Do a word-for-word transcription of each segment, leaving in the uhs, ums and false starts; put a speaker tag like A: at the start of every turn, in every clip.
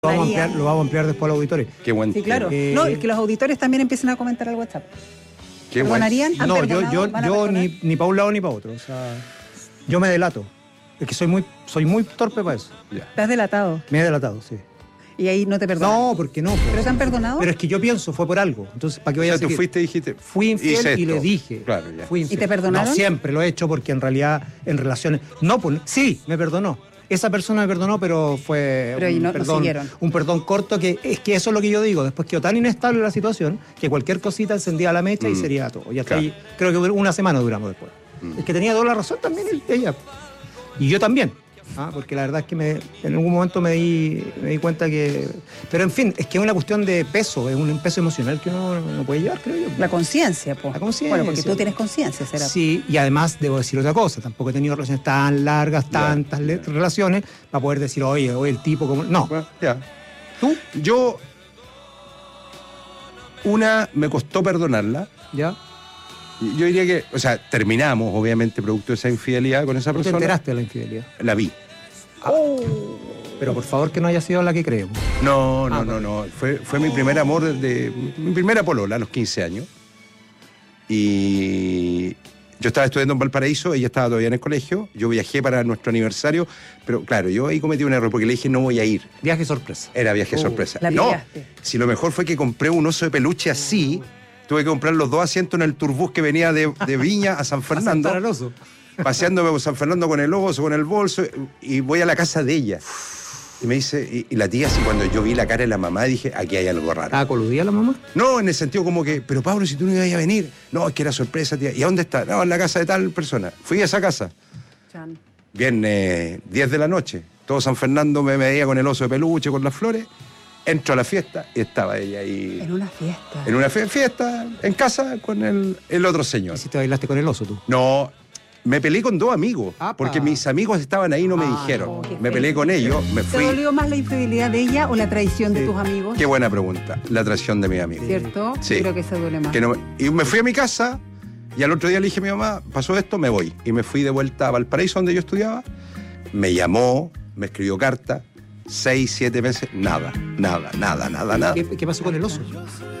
A: Lo vamos, a ampliar, lo vamos a ampliar después a los auditores.
B: Qué buen
C: Sí, claro.
A: Eh,
C: no, y que los auditores también empiecen a comentar al WhatsApp.
B: Qué
C: ¿Perdonarían? ¿Han
A: No, yo,
C: perdonado?
A: yo,
C: ¿Van a
A: yo
C: perdonar?
A: ni, ni para un lado ni para otro. O sea, yo me delato. Es que soy muy, soy muy torpe para eso.
B: Ya.
C: Estás delatado.
A: Me he delatado, sí.
C: Y ahí no te perdonan.
A: No, porque no.
C: ¿Pero
A: pues.
C: te han perdonado?
A: Pero es que yo pienso, fue por algo. Entonces, ¿para qué
B: O
A: voy a
B: sea, tú
A: seguir?
B: fuiste y dijiste...
A: Fui infiel
B: hice
A: y
B: esto.
A: le dije.
B: Claro, ya.
A: Fui infiel.
C: ¿Y te perdonaron?
A: No, siempre lo he hecho porque en realidad en relaciones... No, pues, sí, me perdonó. Esa persona me perdonó, pero fue
C: Pero ahí
A: un,
C: no- no
A: perdón,
C: siguieron.
A: un perdón corto, que es que eso es lo que yo digo. Después quedó tan inestable la situación que cualquier cosita encendía la mecha y
B: Mm.
A: sería todo. Y hasta
B: Claro.
A: ahí, creo que una semana duramos después.
B: Mm.
A: Es que tenía toda la razón también él- ella. Y yo también. ¿ah? Porque la verdad es que me, en algún momento me di, me di cuenta que... Pero en fin, es que es una cuestión de peso, es un peso emocional que uno no puede llevar, creo yo.
C: La conciencia, pues.
A: La conciencia.
C: Bueno, porque tú tienes conciencia, será.
A: Sí, y además debo decir otra cosa, tampoco he tenido relaciones tan largas,
B: Ya,
A: tantas le-
B: ya.
A: relaciones, para poder decir, oye, oye, el tipo como... No,
B: Bueno, ya.
A: tú,
B: Yo... Una, me costó perdonarla.
A: ya,
B: Yo diría que... O sea, terminamos, obviamente, producto de esa infidelidad con esa
A: tú te
B: persona.
A: enteraste de la infidelidad.
B: La vi.
A: Pero por favor que no haya sido la que creemos.
B: No, no,
A: Ah,
B: no, no. Fue, fue mi primer amor de... Mi primera polola a los quince años. Y... Yo estaba estudiando en Valparaíso, ella estaba todavía en el colegio, yo viajé para nuestro aniversario, pero claro, yo ahí cometí un error porque le dije no voy a ir.
A: Viaje sorpresa.
B: Era viaje
A: Oh,
B: sorpresa.
C: la
B: No,
C: pillaste.
B: si lo mejor fue que compré un oso de peluche así, tuve que comprar los dos asientos en el turbús que venía de, de Viña a San Fernando,
A: Para el oso.
B: paseándome por San Fernando con el oso, con el bolso, y voy a la casa de ella. Y me dice, y, y la tía, así cuando yo vi la cara de la mamá, dije, aquí hay algo raro.
A: ¿Estaba coludida la mamá?
B: No, en el sentido como que, pero Pablo, si tú no ibas a venir. No, es que era sorpresa, tía. ¿Y a dónde está? No, en la casa de tal persona. Fui a esa casa.
C: Chan.
B: Viernes diez de la noche. Todo San Fernando me veía con el oso de peluche, con las flores. Entro a la fiesta y estaba ella ahí.
C: En una fiesta.
B: En una fie- fiesta, en casa, con el, el otro señor.
A: ¿Y si te bailaste con el oso tú?
B: No, me peleé con dos amigos.
A: Apa.
B: Porque mis amigos estaban ahí y no me
A: Ah,
B: dijeron.
C: no, qué
B: me
C: feo.
B: peleé con ellos, me
C: ¿Te
B: fui.
C: dolió más la infidelidad de ella o la traición de
A: Sí.
C: tus amigos?
B: Qué buena pregunta. La traición de mis amigos.
C: ¿Cierto?
B: Sí.
C: Yo creo que se duele más.
B: Que no- y me fui a mi casa y al otro día le dije a mi mamá, pasó esto, me voy. Y me fui de vuelta a Valparaíso, donde yo estudiaba. Me llamó, me escribió carta, seis, siete meses, nada, nada, nada, nada, nada.
A: ¿Qué, qué pasó con el oso?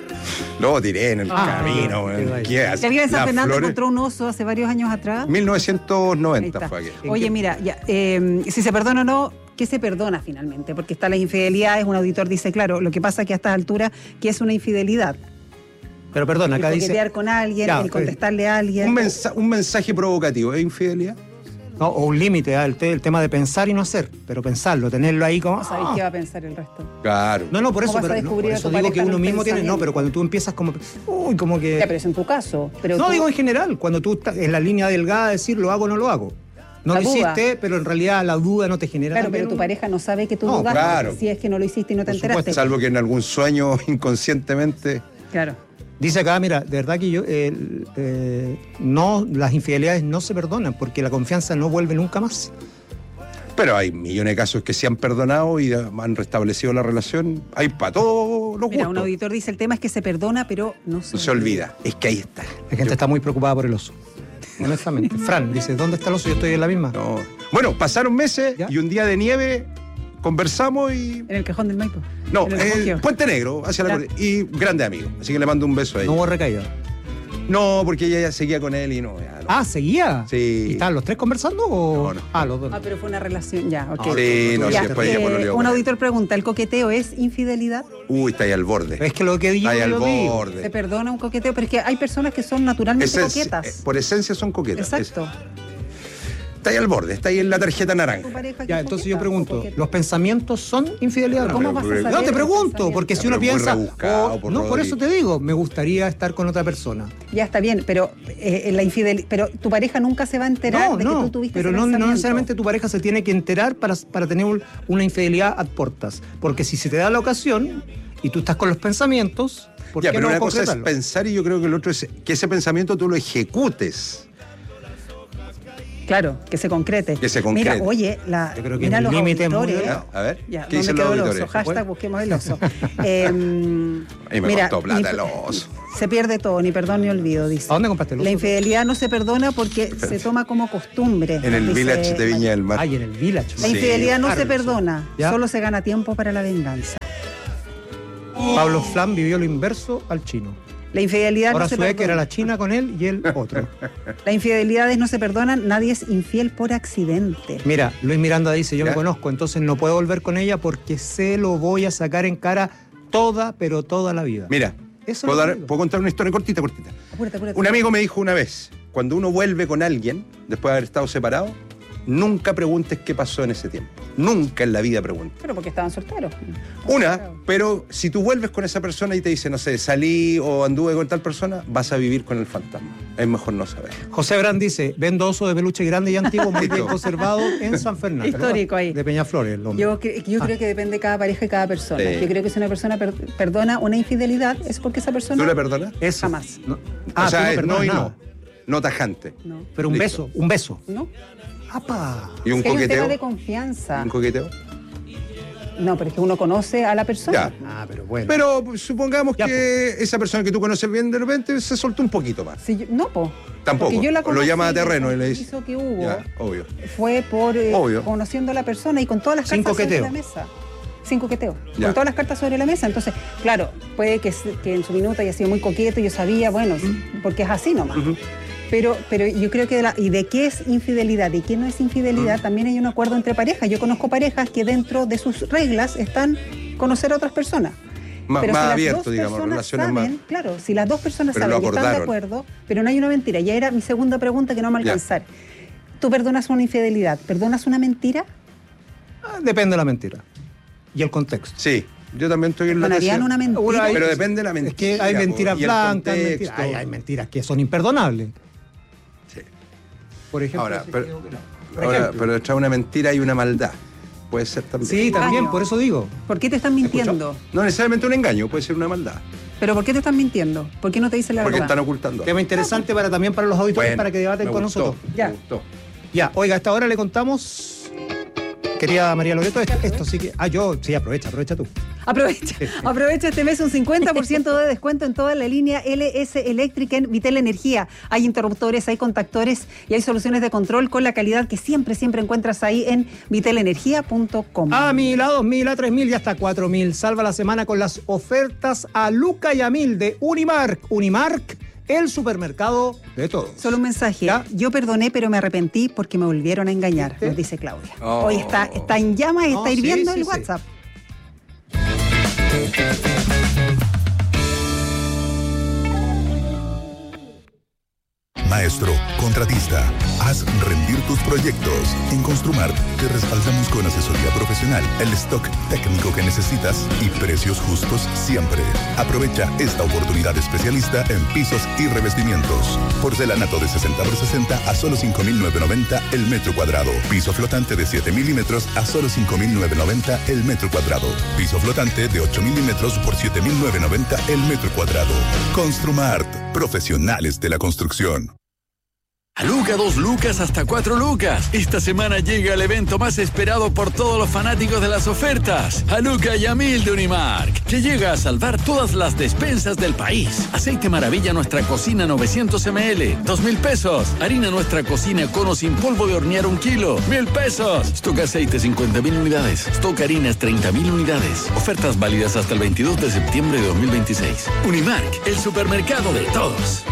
B: Lo tiré en el
A: Ah,
B: camino.
A: qué
B: weón.
A: guay.
B: ¿Qué hace?
C: ¿Te había en San
B: Las
C: Fernando
B: flores-
C: encontró un oso hace varios años atrás?
B: mil
C: Ahí
B: novecientos noventa
C: está.
B: fue aquel.
A: ¿En
C: Oye,
A: qué?
C: mira, ya, eh, si se perdona o no, ¿qué se perdona finalmente? Porque está la infidelidad, un auditor dice, claro, lo que pasa es que a estas alturas, ¿qué es una infidelidad?
A: Pero perdón, acá
C: el
A: dice...
C: coquetear con alguien,
A: Ya,
C: el contestarle a alguien.
B: Un, mensa- un mensaje provocativo, ¿es infidelidad?
A: No, o un límite, ah, el, te- el tema de pensar y no hacer, pero pensarlo, tenerlo ahí como...
C: No sabéis
A: ah.
C: qué va a pensar el resto.
B: Claro.
A: No, no, por eso,
C: ¿Cómo vas a
A: pero, no,
C: descubrir
A: por
C: a
A: eso
C: tu
A: digo
C: pareja
A: que
C: en
A: uno
C: un
A: mismo tiene... No,
C: pensamiento?
A: pero cuando tú empiezas como... Uy, como que...
C: Ya, pero es en tu caso. Pero
A: no,
C: tú-
A: digo en general, cuando tú estás en la línea delgada de decir lo hago o no lo hago. No
C: La
A: lo
C: duda.
A: hiciste, pero en realidad la duda no te genera...
C: Claro,
A: también
C: pero tu
A: un-
C: pareja no sabe que tú
A: No,
C: dudaste,
B: claro.
C: si es que no lo hiciste y no te
A: Por
C: enteraste.
A: supuesto,
B: Salvo que en algún sueño inconscientemente...
C: Claro.
A: Dice acá, mira, de verdad que yo... eh, eh, no, las infidelidades no se perdonan porque la confianza no vuelve nunca más.
B: Pero hay millones de casos que se han perdonado y han restablecido la relación. Hay para todos los
C: Mira, un
B: gustos.
C: auditor dice, el tema es que se perdona, pero no se,
B: No se olvida. Es que ahí está.
A: La gente está muy preocupada por el oso. Honestamente. Fran dice, ¿dónde está el oso? Yo estoy en la misma.
B: No. Bueno, pasaron meses
A: ¿Ya?
B: y un día de nieve conversamos y...
C: En el cajón del Maipo.
B: No,
C: En el
B: eh,
C: refugio.
B: Puente Negro, hacia la
C: Ya.
B: cordillera. Y grande amigo. Así que le mando un beso a ella.
A: No hubo recaída.
B: No, porque ella ya seguía con él y no. Ya, no.
A: Ah, ¿seguía?
B: Sí.
A: ¿Y estaban los tres conversando o...?
B: No, no.
A: Ah, los dos.
C: Ah, pero fue una relación, ya, ok.
A: Ah,
B: Sí, no, sí,
C: Ya,
B: después ella
C: eh,
B: pololeó
C: un
B: con él.
C: auditor pregunta, ¿el coqueteo es infidelidad?
B: Uy, está ahí al borde.
A: Es que lo que digo,
B: Está ahí al
A: yo digo.
B: borde.
C: ¿Se perdona un coqueteo? Pero es que hay personas que son naturalmente
B: Esencia-
C: coquetas.
B: eh, por esencia son coquetas.
C: Exacto.
B: Es- está ahí al borde, está ahí en la tarjeta
C: Tu
B: naranja.
C: pareja que
A: Ya,
C: es
A: entonces yo
C: coqueta o
A: pregunto,
C: coqueta.
A: ¿los pensamientos son infidelidad?
C: ¿Cómo
B: pero-
C: vas a
B: pero-
C: saber
A: No, te
C: los
A: pregunto,
C: pensamientos?
A: porque si
B: Pero
A: uno
B: muy
A: piensa...
B: rebuscado
A: oh,
B: por
A: no, por
B: Rodri.
A: eso te digo, me gustaría estar con otra persona.
C: Ya está bien, pero eh, en la infidel... pero tu pareja nunca se va a enterar
A: No,
C: de que
A: no,
C: tú tuviste
A: pero
C: ese
A: no, no
C: pensamiento.
A: necesariamente tu pareja se tiene que enterar para, para tener un- una infidelidad a portas. Porque si se te da la ocasión y tú estás con los pensamientos, ¿por
B: Ya,
A: qué
B: pero
A: no
B: una cosa es
A: concretarlo?
B: pensar y yo creo que el otro es que ese pensamiento tú lo ejecutes.
C: Claro, que se concrete.
B: Que se concrete.
C: Mira, oye, la,
A: Yo creo que
C: mira
A: el
C: los
A: límite es muy
C: auditores.
A: delgado.
B: A ver,
C: Ya,
B: ¿qué
C: ¿dónde
B: dicen los
C: quedó el
B: auditores?
C: oso? Hashtag
A: Bueno.
C: busquemos el oso. eh,
B: A mí me
C: mira,
B: costó plata
C: ni-
B: el oso.
C: Se pierde todo, ni perdón ni olvido, dice.
A: ¿A dónde compraste el oso?
C: La infidelidad no se perdona porque se toma como costumbre.
B: En el
C: dice
B: village de Viña del Mar.
A: Ay, en el Village.
C: La
B: Sí.
C: infidelidad no se
A: Harrison.
C: perdona,
A: ¿Ya?
C: solo se gana tiempo para la venganza.
A: Pablo Flam vivió lo inverso al chino.
C: La infidelidad
A: Ahora
C: no se
A: su ex
C: perdona.
A: era la china con él y el otro.
C: Las infidelidades no se perdonan, nadie es infiel por accidente.
A: Mira, Luis Miranda dice, yo
B: ¿Ya?
A: me conozco, entonces no puedo volver con ella porque se lo voy a sacar en cara toda, pero toda la vida.
B: Mira,
A: Eso
B: ¿puedo,
A: es lo
B: dar-
A: que digo.
B: puedo contar una historia cortita, cortita.
C: Apúrate, apúrate.
B: Un amigo me dijo una vez, cuando uno vuelve con alguien, después de haber estado separado, nunca preguntes qué pasó en ese tiempo. Nunca en la vida preguntes.
C: Pero porque estaban solteros.
B: Una, pero si tú vuelves con esa persona y te dice, no sé, salí o anduve con tal persona, vas a vivir con el fantasma. Es mejor no saber.
A: José Brand dice, vendo oso de peluche grande y antiguo, muy bien
B: Listo.
A: conservado en San Fernando.
C: Histórico ahí.
A: De Peñaflores, el hombre.
C: Yo, cre- yo creo que depende de cada pareja y cada persona.
B: Sí.
C: Yo creo que si una persona per- perdona una infidelidad es porque esa persona...
B: ¿Tú le perdonas?
A: Eso.
C: jamás.
A: No.
B: o
A: Ah,
B: sea,
A: tú
B: es
A: perdonas
B: no y
A: nada.
B: no. No tajante.
C: No.
A: Pero un
B: Listo.
A: beso, un beso.
C: ¿No?
A: ¡Apa!
B: ¿Y un
C: Es que hay un tema
B: coqueteo?
C: de confianza.
B: ¿Un coqueteo?
C: No, pero es que uno conoce a la persona.
B: Ya.
A: Ah, pero bueno.
B: Pero pues, supongamos
A: Ya,
B: que esa persona que tú conoces bien de repente se soltó un poquito más.
C: Si yo- no, po.
B: Tampoco.
C: Porque yo la
B: Lo
C: conocí,
B: llama a terreno y le
C: el
B: dice.
C: compromiso que hubo
B: Ya, obvio.
C: fue por eh,
B: Obvio.
C: conociendo a la persona y con todas las
A: Sin
C: cartas
A: coqueteo.
C: sobre la mesa. Sin coqueteo.
B: Ya.
C: Con todas las cartas sobre la mesa. Entonces, claro, puede que, se- que en su minuto haya sido muy coqueto y yo sabía, bueno, porque es así nomás.
B: Ujú.
C: Pero, pero yo creo que de la- y de qué es infidelidad y qué no es infidelidad,
B: Mm.
C: también hay un acuerdo entre parejas. Yo conozco parejas que dentro de sus reglas están conocer a otras personas.
B: Má-
C: Pero
B: más
C: si las
B: abierto,
C: dos
B: digamos,
C: personas
B: relaciones
C: saben,
B: más.
C: claro, si las dos personas
B: Pero
C: saben
B: lo
C: y están de
B: acordaron.
C: acuerdo, pero no hay una mentira. Ya era mi segunda pregunta que no me
B: Ya.
C: alcanzar. ¿Tú perdonas una infidelidad? ¿Perdonas una mentira?
A: Ah, depende de la mentira. Y el contexto.
B: Sí, yo también estoy en la
C: ¿Perdonarían
B: tesis.
C: una mentira?
A: Una hay-
B: Pero depende de la mentira.
A: Es que hay
B: po,
A: mentiras
B: y el
A: blancas, hay
B: contexto.
A: mentiras, hay, hay mentiras que son imperdonables.
B: Sí.
A: Por ejemplo,
B: Ahora,
A: si
B: pero,
A: digo que no. Por
B: ahora,
A: ejemplo.
B: pero detrás de una mentira hay una maldad. Puede ser también.
A: Sí, también,
C: Engaño.
A: por eso digo.
C: ¿Por qué te están mintiendo?
B: No necesariamente un engaño, puede ser una maldad.
C: ¿Pero por qué te están mintiendo? ¿Por qué no te dicen la
B: Porque
C: verdad?
B: están ocultando.
A: Tema interesante para también para los auditores,
B: Bueno,
A: para que debaten
B: me
A: con
B: gustó,
A: nosotros.
C: Ya.
B: Me gustó.
A: Ya, oiga, a esta hora le contamos, querida María Loreto, esto, esto sí que... Ah, yo, sí, aprovecha, aprovecha tú.
C: Aprovecha, aprovecha este mes un cincuenta por ciento de descuento en toda la línea L S Electric en Vitel Energía. Hay interruptores, hay contactores y hay soluciones de control con la calidad que siempre, siempre encuentras ahí en vitelenergia punto com.
A: A mil, a dos mil, a tres mil y hasta cuatro mil. Salva la semana con las ofertas a Luca y a mil de Unimark. Unimark, el supermercado de todos.
C: Solo un mensaje.
A: ¿Ya?
C: Yo perdoné, pero me arrepentí porque me volvieron a engañar,
A: ¿Viste?
C: nos dice Claudia.
B: Oh.
C: Hoy está, está en llamas,
A: No,
C: está
A: sí,
C: hirviendo
A: sí,
C: el
A: sí.
C: WhatsApp.
D: Maestro, contratista, haz rendir tus proyectos. En Construmart te respaldamos con asesoría profesional, el stock técnico que necesitas y precios justos siempre. Aprovecha esta oportunidad especialista en pisos y revestimientos. Porcelanato de sesenta por sesenta a solo cinco mil novecientos noventa el metro cuadrado. Piso flotante de siete milímetros a solo cinco mil novecientos noventa el metro cuadrado. Piso flotante de ocho milímetros por siete mil novecientos noventa el metro cuadrado. Construmart, profesionales de la construcción.
E: A Luca, dos lucas hasta cuatro lucas. Esta semana llega el evento más esperado por todos los fanáticos de las ofertas. A Luca y a mil de Unimark, que llega a salvar todas las despensas del país. Aceite Maravilla Nuestra Cocina novecientos mililitros, dos mil pesos. Harina Nuestra Cocina Cono sin polvo de hornear un kilo, mil pesos. Stock aceite cincuenta mil unidades. Stock harinas treinta mil unidades. Ofertas válidas hasta el veintidós de septiembre de dos mil veintiséis. Unimark, el supermercado de todos.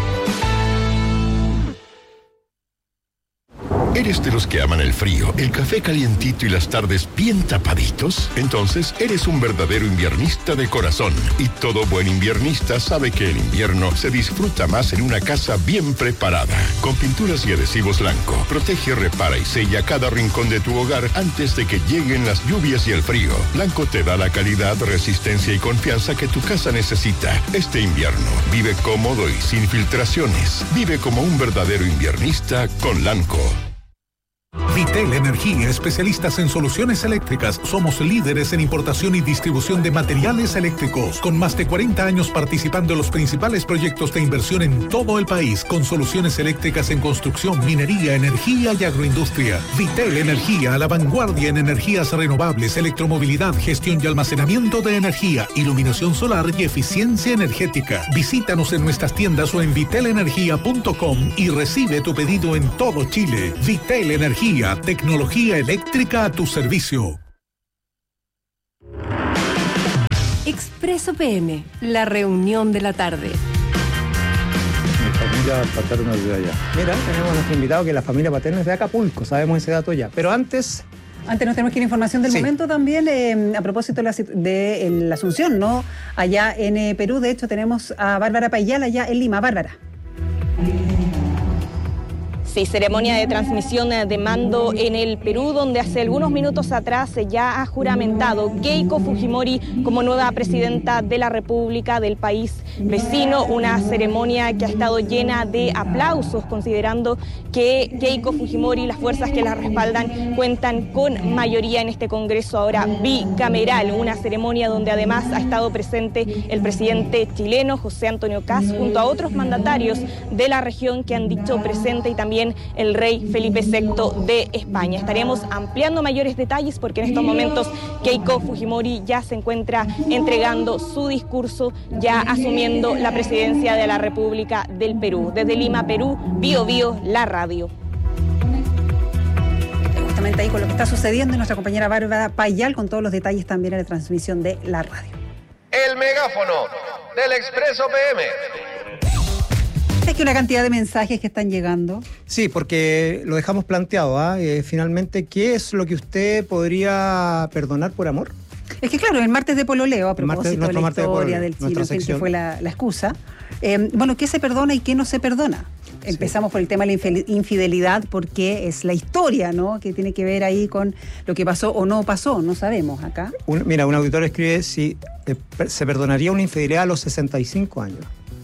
F: ¿Eres de los que aman el frío, el café calientito y las tardes bien tapaditos? Entonces, eres un verdadero inviernista de corazón. Y todo buen inviernista sabe que el invierno se disfruta más en una casa bien preparada. Con pinturas y adhesivos Blanco, protege, repara y sella cada rincón de tu hogar antes de que lleguen las lluvias y el frío. Blanco te da la calidad, resistencia y confianza que tu casa necesita. Este invierno, vive cómodo y sin filtraciones. Vive como un verdadero inviernista con Blanco.
G: Vitel Energía, especialistas en soluciones eléctricas. Somos líderes en importación y distribución de materiales eléctricos, con más de cuarenta años participando en los principales proyectos de inversión en todo el país, con soluciones eléctricas en construcción, minería, energía y agroindustria. Vitel Energía, a la vanguardia en energías renovables, electromovilidad, gestión y almacenamiento de energía, iluminación solar y eficiencia energética. Visítanos en nuestras tiendas o en vitel energía punto com y recibe tu pedido en todo Chile. Vitel Energía, tecnología eléctrica a tu servicio.
H: Expreso P M, la reunión de la tarde.
I: Mi familia paterna es de allá.
A: Mira, tenemos a nuestro invitado que la familia paterna es de Acapulco, sabemos ese dato ya. Pero antes...
C: Antes nos tenemos que ir a información del
A: sí.
C: momento también, eh, a propósito de la, de eh, la Asunción, ¿no? Allá en eh, Perú, de hecho, tenemos a Bárbara Payal allá en Lima. Bárbara.
J: Sí, ceremonia de transmisión de mando en el Perú, donde hace algunos minutos atrás ya ha juramentado Keiko Fujimori como nueva presidenta de la República del país vecino. Una ceremonia que ha estado llena de aplausos, considerando que Keiko Fujimori y las fuerzas que la respaldan cuentan con mayoría en este Congreso ahora bicameral. Una ceremonia donde además ha estado presente el presidente chileno, José Antonio Kast, junto a otros mandatarios de la región que han dicho presente, y también el rey Felipe sexto de España. Estaremos ampliando mayores detalles porque en estos momentos Keiko Fujimori ya se encuentra entregando su discurso, ya asumiendo la presidencia de la República del Perú. Desde Lima, Perú, Bio Bio, la radio.
C: Justamente ahí con lo que está sucediendo, nuestra compañera Bárbara Payal con todos los detalles también en la transmisión de la radio.
K: El megáfono del Expreso P M.
C: Es que una cantidad de mensajes que están llegando.
A: Sí, porque lo dejamos planteado, ¿eh? Eh, finalmente, ¿qué es lo que usted podría perdonar por amor?
C: Es que claro, el martes de pololeo, a
A: martes,
C: propósito de la
A: martes
C: historia
A: de
C: del
A: pololeo,
C: Chile, en fin, que fue la, la excusa. Eh, bueno, ¿qué se perdona y qué no se perdona? Empezamos sí. por el tema de la infidelidad, porque es la historia, ¿no?, que tiene que ver ahí con lo que pasó o no pasó, no sabemos acá.
A: Un, mira, un auditor escribe si eh, se perdonaría una infidelidad a los sesenta y cinco años.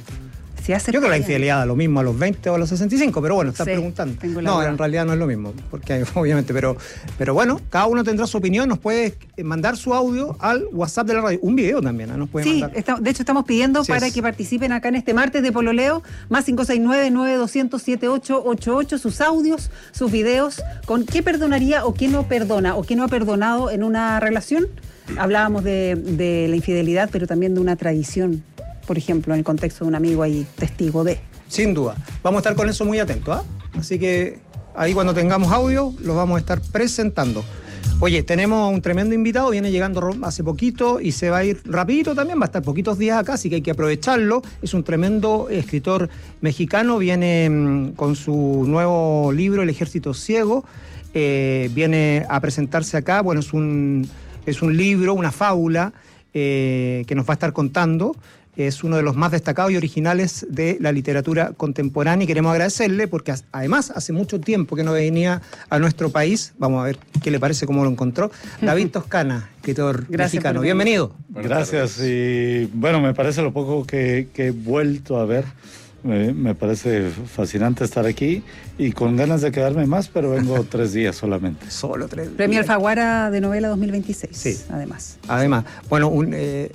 A: Yo creo que la infidelidad da lo mismo a los veinte o a los sesenta y cinco, pero bueno, estás sí, preguntando. No, duda. En realidad no es lo mismo, porque hay, obviamente, pero, pero bueno, cada uno tendrá su opinión, nos puede mandar su audio al WhatsApp de la radio, un video también, ¿eh? Nos puede
C: sí,
A: mandar.
C: Está, de hecho estamos pidiendo sí, para es. que participen acá en este martes de pololeo, más cinco seis nueve, nueve dos cero cero, siete ocho ocho ocho, sus audios, sus videos, con qué perdonaría o qué no perdona, o qué no ha perdonado en una relación. Hablábamos de, de la infidelidad, pero también de una tradición, por ejemplo, en el contexto de un amigo ahí testigo de.
A: Sin duda. Vamos a estar con eso muy atentos, ¿ah? ¿eh? Así que ahí cuando tengamos audio los vamos a estar presentando. Oye, tenemos un tremendo invitado, viene llegando hace poquito y se va a ir rapidito también, va a estar poquitos días acá, así que hay que aprovecharlo. Es un tremendo escritor mexicano, viene mmm, con su nuevo libro, El Ejército Ciego, eh, viene a presentarse acá. Bueno, es un, es un libro, una fábula eh, que nos va a estar contando. Es uno de los más destacados y originales de la literatura contemporánea y queremos agradecerle porque además hace mucho tiempo que no venía a nuestro país. Vamos a ver qué le parece, cómo lo encontró. David Toscana, escritor Gracias mexicano. Bienvenido.
I: Gracias. Y bueno, me parece lo poco que, que he vuelto a ver. Me, me parece fascinante estar aquí y con ganas de quedarme más, pero vengo tres días solamente.
A: Solo tres.
C: Premio Alfaguara de novela dos mil veintiséis,
A: sí.
C: además.
A: Además, bueno, un... Eh,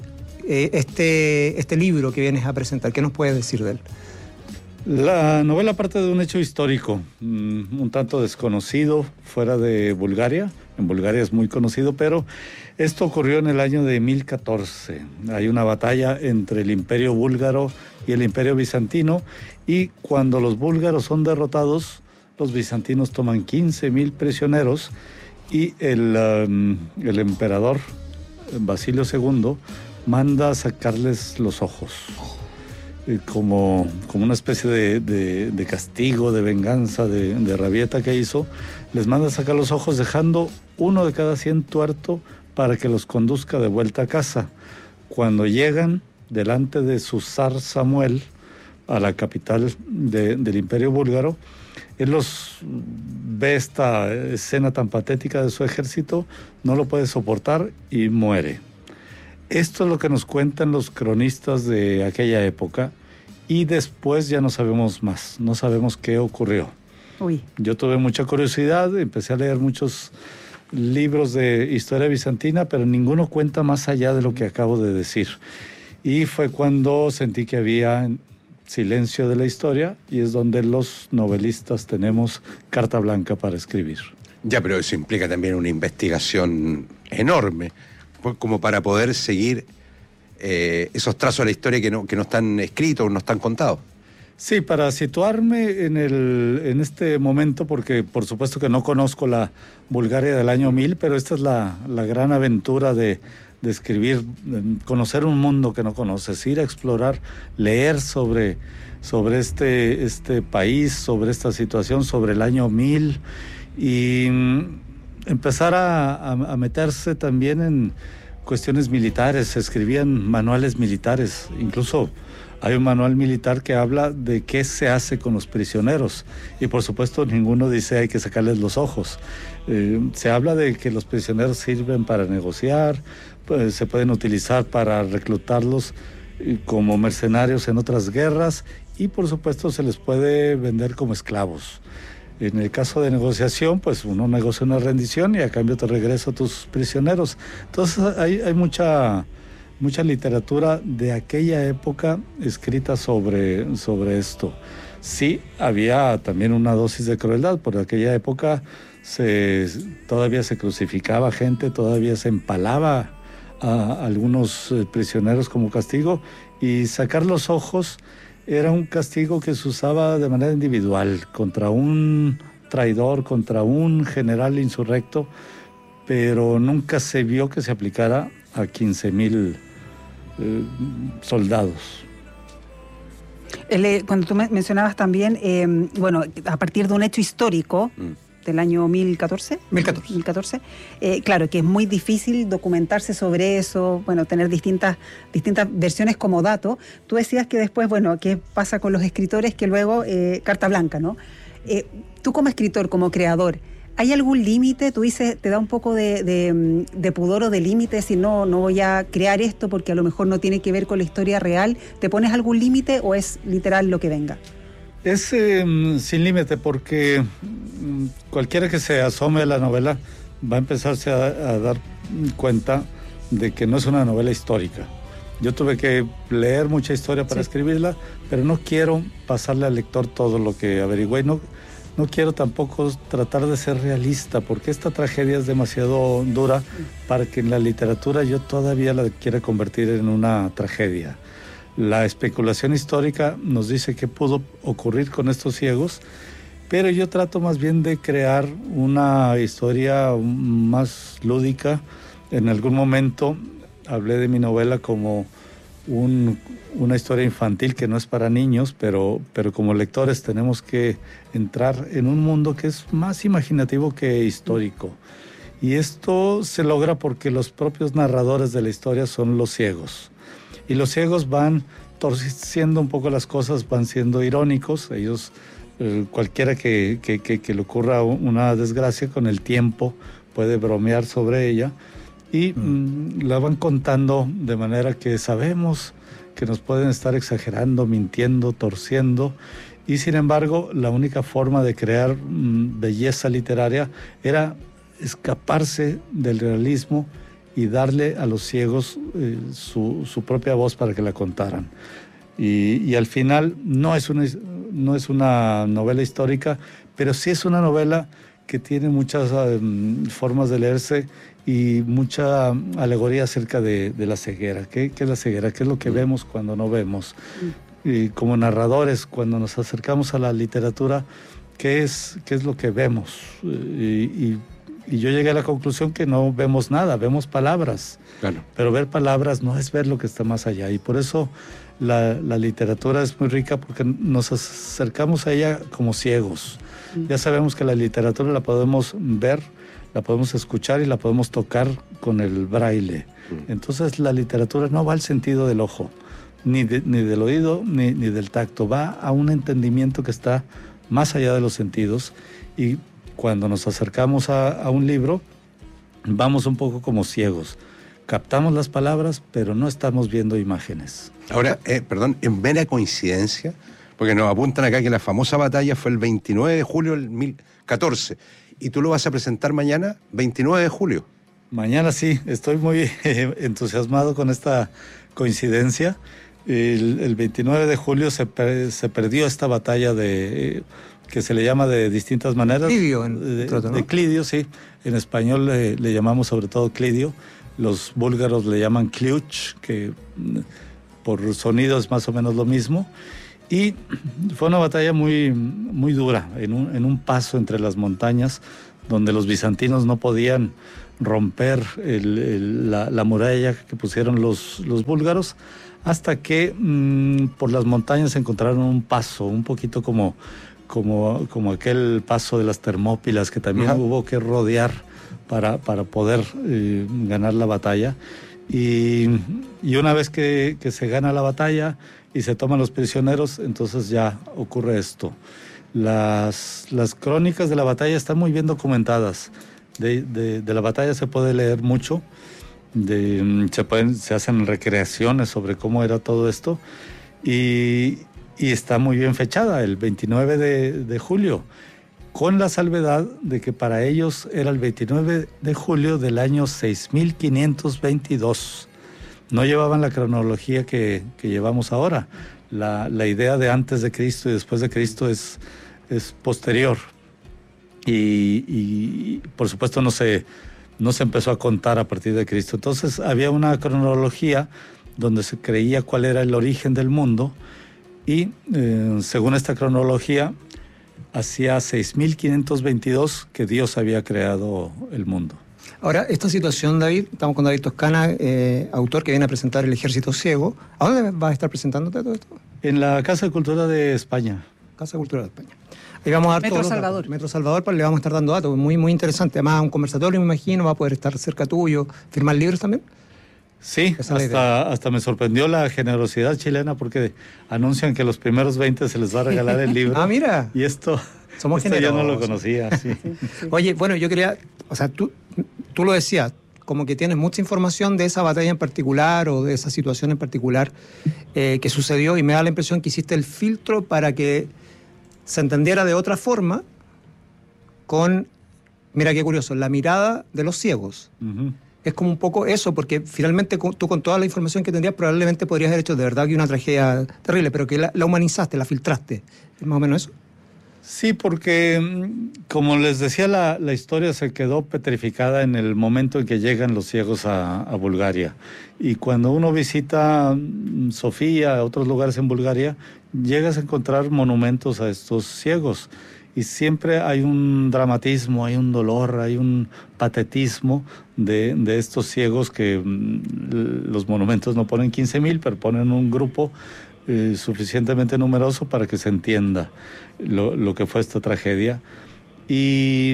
A: Este, este libro que vienes a presentar, ¿qué nos puedes decir de él?
I: La novela parte de un hecho histórico, un tanto desconocido fuera de Bulgaria. En Bulgaria es muy conocido, pero esto ocurrió en el año de mil catorce. Hay una batalla entre el Imperio búlgaro y el Imperio bizantino, y cuando los búlgaros son derrotados, los bizantinos toman quince mil prisioneros y el, um, el emperador Basilio segundo manda sacarles los ojos, eh, como, como una especie de, de, de castigo, de venganza, de, de rabieta que hizo. Les manda sacar los ojos dejando uno de cada cien tuerto para que los conduzca de vuelta a casa. Cuando llegan delante de su zar Samuel, a la capital de, del Imperio búlgaro, él los ve esta escena tan patética de su ejército, no lo puede soportar y muere. Esto es lo que nos cuentan los cronistas de aquella época y después ya no sabemos más, no sabemos qué ocurrió.
C: Uy.
I: Yo tuve mucha curiosidad, empecé a leer muchos libros de historia bizantina, pero ninguno cuenta más allá de lo que acabo de decir. Y fue cuando sentí que había silencio de la historia, y es donde los novelistas tenemos carta blanca para escribir.
B: Ya, pero eso implica también una investigación enorme, como para poder seguir eh, esos trazos de la historia que no, que no están escritos, no están contados.
I: Sí, para situarme en, el, en este momento, porque por supuesto que no conozco la Bulgaria del año mil, pero esta es la, la gran aventura de, de escribir, de conocer un mundo que no conoces, ir a explorar, leer sobre, sobre este, este país, sobre esta situación, sobre el año mil, y empezar a, a, a meterse también en cuestiones militares. Se escribían manuales militares, incluso hay un manual militar que habla de qué se hace con los prisioneros, y por supuesto ninguno dice hay que sacarles los ojos. Eh, se habla de que los prisioneros sirven para negociar, pues, se pueden utilizar para reclutarlos eh, como mercenarios en otras guerras, y por supuesto se les puede vender como esclavos. En el caso de negociación, pues uno negocia una rendición y a cambio te regreso a tus prisioneros. Entonces hay, hay mucha, mucha literatura de aquella época escrita sobre, sobre esto. Sí, había también una dosis de crueldad, porque en aquella época se, todavía se crucificaba gente, todavía se empalaba a algunos prisioneros como castigo, y sacar los ojos era un castigo que se usaba de manera individual contra un traidor, contra un general insurrecto, pero nunca se vio que se aplicara a quince mil eh, soldados.
C: El, cuando tú mencionabas también, eh, bueno, a partir de un hecho histórico, mm. del año mil catorce.
A: mil catorce.
C: mil catorce. Eh, claro, que es muy difícil documentarse sobre eso, bueno, tener distintas, distintas versiones como dato. Tú decías que después, bueno, ¿qué pasa con los escritores? Que luego, eh, carta blanca, ¿no? Eh, tú como escritor, como creador, ¿hay algún límite? Tú dices, te da un poco de, de, de pudor o de límite, si no, no voy a crear esto porque a lo mejor no tiene que ver con la historia real. ¿Te pones algún límite o es literal lo que venga?
I: Es eh, sin límite, porque cualquiera que se asome a la novela va a empezarse a, a dar cuenta de que no es una novela histórica. Yo tuve que leer mucha historia para sí. escribirla, pero no quiero pasarle al lector todo lo que averigüé. No, no quiero tampoco tratar de ser realista, porque esta tragedia es demasiado dura para que en la literatura yo todavía la quiera convertir en una tragedia. La especulación histórica nos dice qué pudo ocurrir con estos ciegos, pero yo trato más bien de crear una historia más lúdica. En algún momento hablé de mi novela como un, una historia infantil que no es para niños, pero, pero como lectores tenemos que entrar en un mundo que es más imaginativo que histórico. Y esto se logra porque los propios narradores de la historia son los ciegos. Y los ciegos van torciendo un poco las cosas, van siendo irónicos. Ellos, eh, cualquiera que, que, que, que le ocurra una desgracia, con el tiempo puede bromear sobre ella. Y mm, la van contando de manera que sabemos que nos pueden estar exagerando, mintiendo, torciendo. Y sin embargo, la única forma de crear mm, belleza literaria era escaparse del realismo y darle a los ciegos eh, su, su propia voz para que la contaran. Y, y al final no es, una, no es una novela histórica, pero sí es una novela que tiene muchas um, formas de leerse y mucha alegoría acerca de, de la ceguera. ¿Qué, ¿Qué es la ceguera? ¿Qué es lo que vemos cuando no vemos? Y como narradores, cuando nos acercamos a la literatura, ¿qué es, qué es lo que vemos? Y, y Y yo llegué a la conclusión que no vemos nada, vemos palabras. Claro. Pero ver palabras no es ver lo que está más allá. Y por eso la, la literatura es muy rica, porque nos acercamos a ella como ciegos. Mm. Ya sabemos que la literatura la podemos ver, la podemos escuchar y la podemos tocar con el braille. Mm. Entonces la literatura no va al sentido del ojo, ni, de, ni del oído, ni, ni del tacto. Va a un entendimiento que está más allá de los sentidos. Y cuando nos acercamos a, a un libro, vamos un poco como ciegos. Captamos las palabras, pero no estamos viendo imágenes.
B: Ahora, eh, perdón, en mera coincidencia, Porque nos apuntan acá que la famosa batalla fue el veintinueve de julio del mil catorce. ¿Y tú lo vas a presentar mañana, veintinueve de julio?
I: Mañana sí, estoy muy entusiasmado con esta coincidencia. El, el veintinueve de julio se, per, se perdió esta batalla de que se le llama de distintas maneras.
A: Clidio, en
I: de,
A: trato, ¿no?
I: de Clidio, sí. En español le, le llamamos sobre todo Clidio. Los búlgaros le llaman Kliuch, que por sonido es más o menos lo mismo. Y fue una batalla muy, muy dura, en un, en un paso entre las montañas, donde los bizantinos no podían romper el, el, la, la muralla que pusieron los, los búlgaros, hasta que mmm, por las montañas encontraron un paso, un poquito como, como, como aquel paso de las Termópilas, que también uh-huh. hubo que rodear para, para poder eh, ganar la batalla. Y, y una vez que, que se gana la batalla y se toman los prisioneros, entonces ya ocurre esto. Las, las crónicas de la batalla están muy bien documentadas. De, de, de la batalla se puede leer mucho. De, se, pueden, se hacen recreaciones sobre cómo era todo esto. Y, y está muy bien fechada, el veintinueve de julio. Con la salvedad de que para ellos era el veintinueve de julio del año seis mil quinientos veintidós. No llevaban la cronología que, que llevamos ahora. La, la idea de antes de Cristo y después de Cristo es, es posterior. Y, y por supuesto no se, no se empezó a contar a partir de Cristo. Entonces había una cronología donde se creía cuál era el origen del mundo y eh, según esta cronología, hacía seis mil quinientos veintidós que Dios había creado el mundo.
A: Ahora, esta situación, David, estamos con David Toscana, eh, autor que viene a presentar El Ejército Ciego. ¿A dónde vas a estar presentándote todo esto?
I: En la Casa de Cultura de España.
A: Casa de Cultura de España. Ahí vamos a dar
C: Metro
A: todos los
C: Salvador.
A: datos. Metro Salvador, pues le vamos a estar dando datos. Muy, muy interesante. Además, un conversatorio, me imagino, va a poder estar cerca tuyo. ¿Firmar libros también?
I: Sí, hasta, hasta me sorprendió la generosidad chilena porque anuncian que los primeros veinte se les va a regalar el libro.
A: Ah, mira.
I: Y esto,
A: Somos
I: esto yo no lo
A: generosos.
I: conocía. Sí.
C: Sí, sí.
A: Oye, bueno, yo quería, o sea, tú, tú lo decías, como que tienes mucha información de esa batalla en particular o de esa situación en particular eh, que sucedió y me da la impresión que hiciste el filtro para que se entendiera de otra forma con, mira qué curioso, la mirada de los ciegos.
I: Uh-huh.
A: Es como un poco eso, porque finalmente tú con toda la información que tendrías probablemente podrías haber hecho de verdad que una tragedia terrible, pero que la, la humanizaste, la filtraste. ¿Es más o menos eso?
I: Sí, porque como les decía, la, la historia se quedó petrificada en el momento en que llegan los ciegos a, a Bulgaria. Y cuando uno visita Sofía, otros lugares en Bulgaria, llegas a encontrar monumentos a estos ciegos. Y siempre hay un dramatismo, hay un dolor, hay un patetismo de, de estos ciegos que los monumentos no ponen quince mil, pero ponen un grupo eh, suficientemente numeroso para que se entienda lo, lo que fue esta tragedia. Y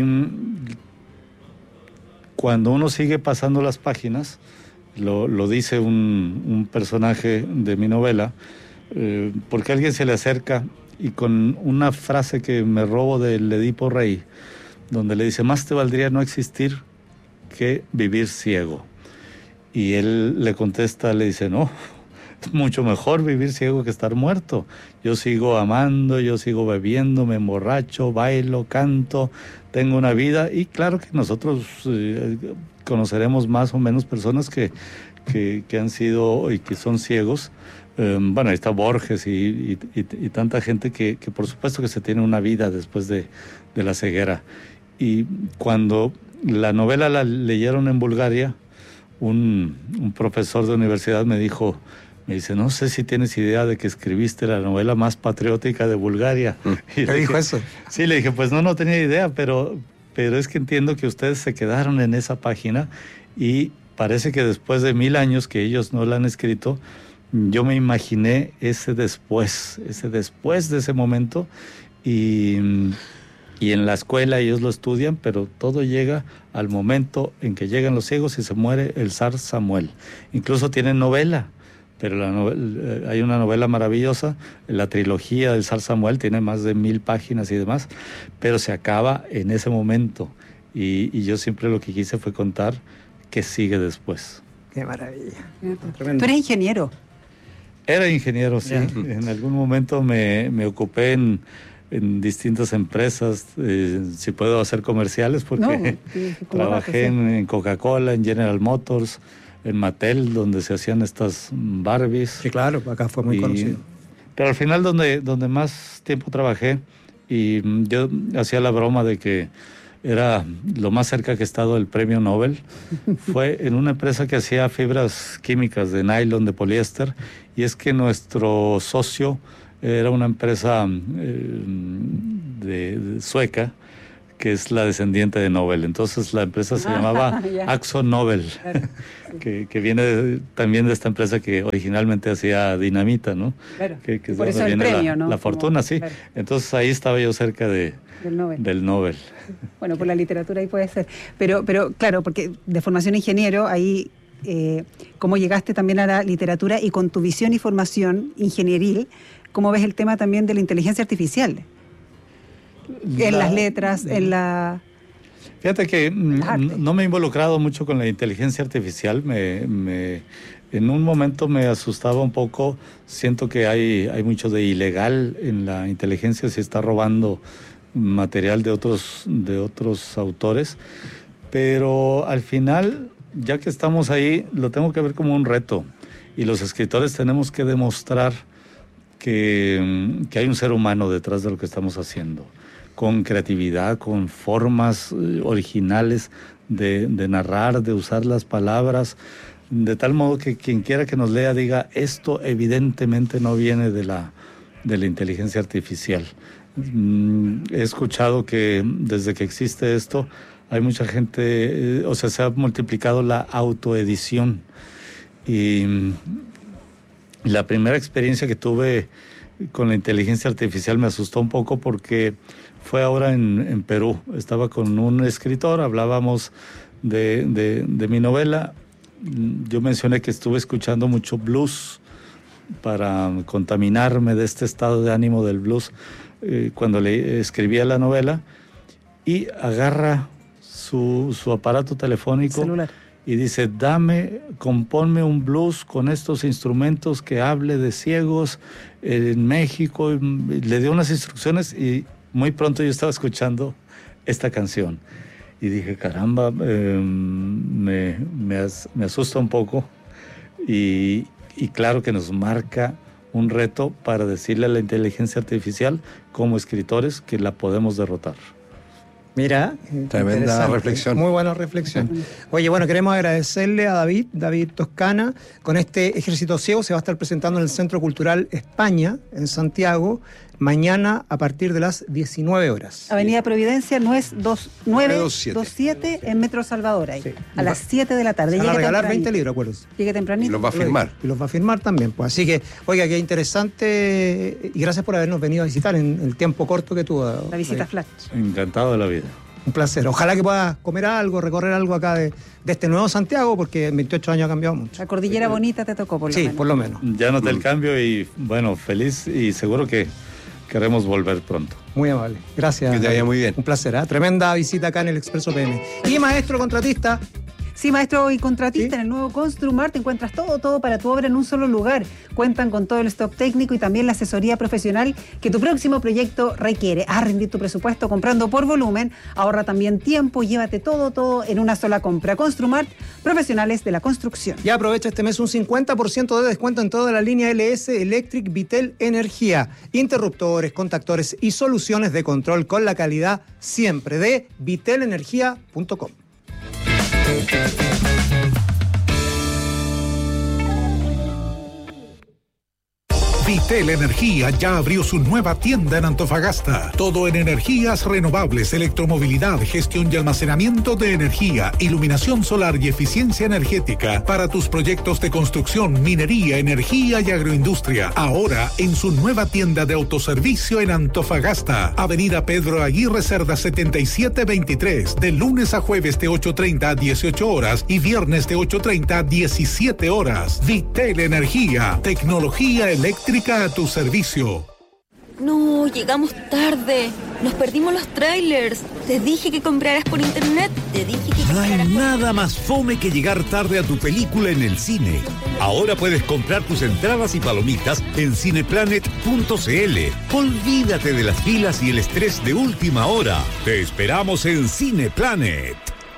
I: cuando uno sigue pasando las páginas, lo, lo dice un, un personaje de mi novela, eh, porque alguien se le acerca y con una frase que me robo del Edipo Rey, donde le dice, más te valdría no existir que vivir ciego. Y él le contesta, le dice, no, es mucho mejor vivir ciego que estar muerto. Yo sigo amando, yo sigo bebiendo, me emborracho, bailo, canto, tengo una vida. Y claro que nosotros eh, conoceremos más o menos personas que, que, que han sido y que son ciegos. Um, bueno, ahí está Borges y, y, y, y tanta gente que, que por supuesto que se tiene una vida después de, de la ceguera. Y cuando la novela la leyeron en Bulgaria, un, un profesor de universidad me dijo, me dice, no sé si tienes idea de que escribiste la novela más patriótica de Bulgaria.
A: ¿Qué dijo
I: dije,
A: eso?
I: Sí, le dije, pues no, no tenía idea, pero, pero es que entiendo que ustedes se quedaron en esa página y parece que después de mil años que ellos no la han escrito, yo me imaginé ese después, ese después de ese momento y, y en la escuela ellos lo estudian, pero todo llega al momento en que llegan los ciegos y se muere el zar Samuel. Incluso tienen novela, pero la novela, hay una novela maravillosa, la trilogía del zar Samuel tiene más de mil páginas y demás, pero se acaba en ese momento y, y yo siempre lo que quise fue contar qué sigue después.
A: Qué maravilla.
C: Tú eres ingeniero.
I: Era ingeniero, sí. Yeah. En algún momento me, me ocupé en, en distintas empresas, eh, si puedo hacer comerciales, porque no, sí, trabajé en, en Coca-Cola, en General Motors, en Mattel, donde se hacían estas Barbies.
A: Sí, claro, acá fue muy y, conocido.
I: Pero al final donde, donde más tiempo trabajé, y yo hacía la broma de que era lo más cerca que he estado del premio Nobel, fue en una empresa que hacía fibras químicas de nylon, de poliéster, y es que nuestro socio era una empresa eh, de, de sueca, que es la descendiente de Nobel. Entonces la empresa se llamaba Akzo Nobel, claro. que, que viene de, también de esta empresa que originalmente hacía dinamita, ¿no?
C: Claro.
I: Que, que
C: por eso el premio,
I: la,
C: ¿no?
I: La fortuna,
C: Como,
I: sí.
C: Claro.
I: Entonces ahí estaba yo cerca de,
C: del Nobel.
I: Del Nobel.
C: Bueno, por la literatura ahí puede ser. Pero, pero claro, porque de formación ingeniero, ahí, eh, cómo llegaste también a la literatura y con tu visión y formación ingenieril, ¿cómo ves el tema también de la inteligencia artificial? En la, las letras, en la...
I: Fíjate que no me he involucrado mucho con la inteligencia artificial. Me, me, en un momento me asustaba un poco. Siento que hay, hay mucho de ilegal en la inteligencia. Se está robando material de otros, de otros autores. Pero al final, ya que estamos ahí, lo tengo que ver como un reto. Y los escritores tenemos que demostrar que, que hay un ser humano detrás de lo que estamos haciendo, con creatividad, con formas originales de, de narrar, de usar las palabras, de tal modo que quien quiera que nos lea diga, esto evidentemente no viene de la, de la inteligencia artificial. Mm, he escuchado que desde que existe esto, hay mucha gente, eh, o sea, se ha multiplicado la autoedición. Y mm, la primera experiencia que tuve con la inteligencia artificial me asustó un poco porque fue ahora en, en Perú. Estaba con un escritor, hablábamos de, de, de mi novela. Yo mencioné que estuve escuchando mucho blues para contaminarme de este estado de ánimo del blues eh, cuando le escribía la novela, y agarra su, su aparato telefónico celular y dice, dame, compónme un blues con estos instrumentos que hable de ciegos en México. Y le dio unas instrucciones y muy pronto yo estaba escuchando esta canción y dije, caramba, eh, me, me, as, me asusta un poco y, y claro que nos marca un reto para decirle a la inteligencia artificial como escritores que la podemos derrotar.
A: Mira,
B: tremenda reflexión.
A: Muy buena reflexión. Oye, bueno, queremos agradecerle a David, David Toscana, con este Ejército Ciego. Se va a estar presentando en el Centro Cultural España, en Santiago, mañana a partir de las diecinueve horas.
C: Avenida Providencia, nueve veintisiete en Metro Salvador, ahí, sí. A las siete de la tarde.
A: Se van
C: Llegue
A: a regalar
C: tempranito.
A: veinte libros, acuérdense.
C: Llegue tempranito.
B: Y los va a firmar.
A: Y los va a firmar también. Pues. Así que, oiga, qué interesante, y gracias por habernos venido a visitar en el tiempo corto que tuvo.
C: La visita
A: ahí.
C: flash.
I: Encantado de la vida.
A: Un placer. Ojalá que puedas comer algo, recorrer algo acá de, de este nuevo Santiago, porque en veintiocho años ha cambiado mucho.
C: La cordillera bonita te tocó, por lo
A: sí,
C: menos.
A: Sí, por lo menos.
I: Ya noté el cambio y, bueno, feliz y seguro que queremos volver pronto.
A: Muy amable. Gracias.
B: Que te vaya muy bien.
A: Un placer. ¿eh? Tremenda visita acá en el Expreso P M. Y maestro contratista.
C: Sí, maestro y contratista,
A: ¿Sí?
C: En el nuevo Construmart te encuentras todo, todo para tu obra en un solo lugar. Cuentan con todo el stock técnico y también la asesoría profesional que tu próximo proyecto requiere. Haz rendir tu presupuesto comprando por volumen, ahorra también tiempo y llévate todo, todo en una sola compra. Construmart, profesionales de la construcción.
A: Ya aprovecha este mes un cincuenta por ciento de descuento en toda la línea L S Electric Vitel Energía. Interruptores, contactores y soluciones de control con la calidad siempre de vitel energía punto com.
G: Vitel Energía ya abrió su nueva tienda en Antofagasta. Todo en energías renovables, electromovilidad, gestión y almacenamiento de energía, iluminación solar y eficiencia energética para tus proyectos de construcción, minería, energía y agroindustria. Ahora en su nueva tienda de autoservicio en Antofagasta. Avenida Pedro Aguirre Cerda setenta y siete veintitrés. De lunes a jueves de ocho treinta a dieciocho horas y viernes de ocho treinta a diecisiete horas. Vitel Energía. Tecnología eléctrica a tu servicio.
L: No, llegamos tarde. Nos perdimos los trailers. Te dije que compraras por internet. Te dije que
M: No hay
L: compraras por...
M: nada más fome que llegar tarde a tu película en el cine. Ahora puedes comprar tus entradas y palomitas en cineplanet punto c l. Olvídate de las filas y el estrés de última hora. Te esperamos en Cineplanet.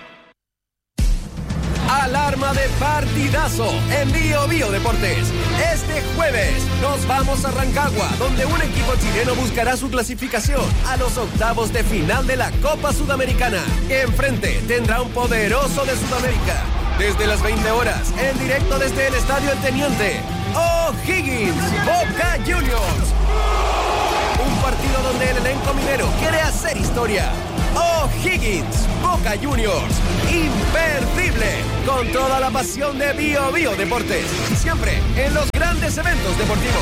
N: Alarma de partidazo en Bio Bio Deportes. Este jueves nos vamos a Rancagua, donde un equipo chileno buscará su clasificación a los octavos de final de la Copa Sudamericana. Enfrente tendrá un poderoso de Sudamérica. Desde las veinte horas, en directo desde el Estadio El Teniente, O'Higgins, Boca Juniors. Un partido donde el elenco minero quiere hacer historia. O'Higgins, Boca Juniors, imperdible, con toda la pasión de Bio Bio Deportes, siempre en los grandes eventos deportivos.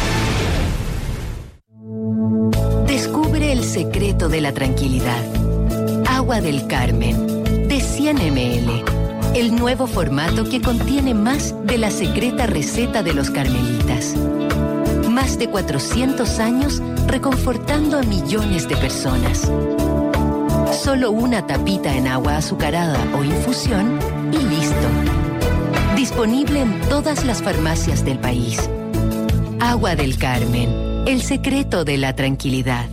O: Descubre el secreto de la tranquilidad. Agua del Carmen, de cien mililitros. El nuevo formato que contiene más de la secreta receta de los carmelitas. Más de cuatrocientos años reconfortando a millones de personas. Solo una tapita en agua azucarada o infusión y listo. Disponible en todas las farmacias del país. Agua del Carmen, el secreto de la tranquilidad.